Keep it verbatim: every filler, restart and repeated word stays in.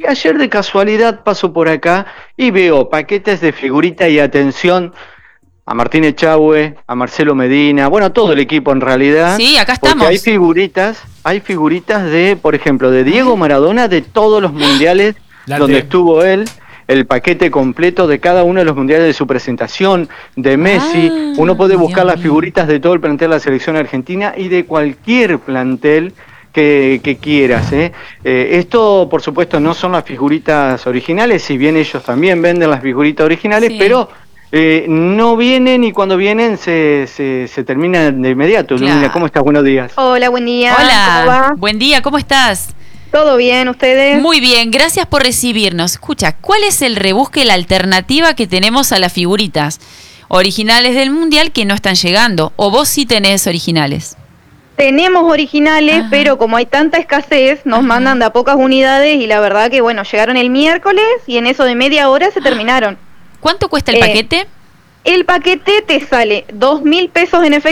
Y ayer de casualidad paso por acá y veo paquetes de figuritas y atención a Martín Echagüe, a Marcelo Medina, bueno, a todo el equipo en realidad, Sí, acá porque hay estamos. figuritas, hay figuritas de, por ejemplo, de A Diego ver. Maradona, de todos los mundiales La donde te- estuvo él, el paquete completo de cada uno de los mundiales de su presentación, de Messi, uno Ah, puede buscar Dios las mío. figuritas de todo el plantel de la selección argentina y de cualquier plantel que, que quieras. ¿eh? Eh, esto, por supuesto, no son las figuritas originales, si bien ellos también venden las figuritas originales, Sí, pero eh, no vienen y cuando vienen se, se, se terminan de inmediato. Lumina, ¿cómo claro. estás? Buenos días. Hola, buen día. ¿Cómo Hola, va? buen día, ¿cómo estás? ¿Todo bien, ustedes? Muy bien, gracias por recibirnos. Escucha, ¿cuál es el rebusque, la alternativa que tenemos a las figuritas originales del Mundial que no están llegando? ¿O vos sí tenés originales? Tenemos originales, Ajá. pero como hay tanta escasez, nos Ajá. mandan de a pocas unidades y la verdad que, bueno, llegaron el miércoles y en eso de media hora se terminaron. ¿Cuánto cuesta el Eh, paquete? El paquete te sale dos mil pesos en efectivo.